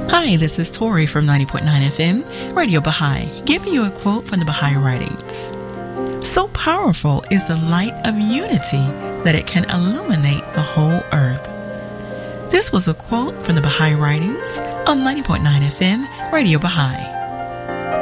Hi, this is Tori from 90.9 FM, Radio Baha'i, giving you a quote from the Baha'i writings. So powerful is the light of unity that it can illuminate the whole earth. This was a quote from the Baha'i writings on 90.9 FM, Radio Baha'i.